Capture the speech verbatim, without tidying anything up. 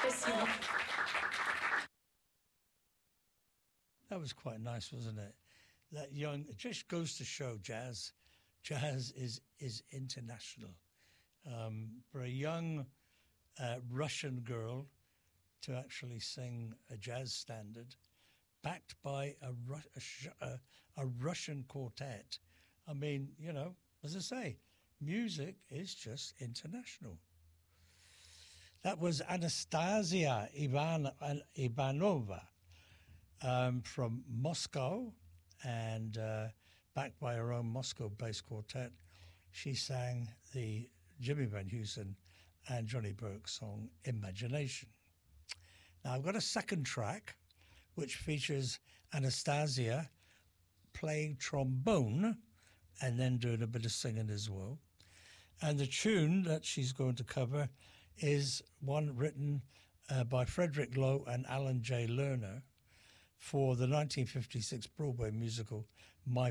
Спасибо. That was quite nice, wasn't it? That young, it just goes to show jazz. Jazz is is international. Um, for a young uh, Russian girl to actually sing a jazz standard, backed by a, Ru- a, sh- a, a Russian quartet. I mean, you know, as I say, music is just international. That was Anastasia Ivan, Ivanova um, from Moscow, and uh, backed by her own Moscow-based quartet. She sang the Jimmy Van Heusen and Johnny Burke song Imagination. Now, I've got a second track which features Anastasia playing trombone and then doing a bit of singing as well. And the tune that she's going to cover is one written uh, by Frederick Lowe and Alan J. Lerner for the nineteen fifty-six Broadway musical My